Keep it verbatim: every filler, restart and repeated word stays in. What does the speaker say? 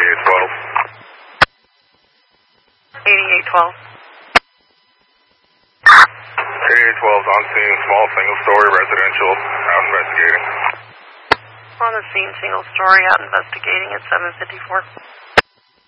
eighty-eight twelve. eighty-eight twelve. eighty-eight twelve is on scene, small single-story residential, out investigating. On the scene, single story, out investigating at seven fifty-four.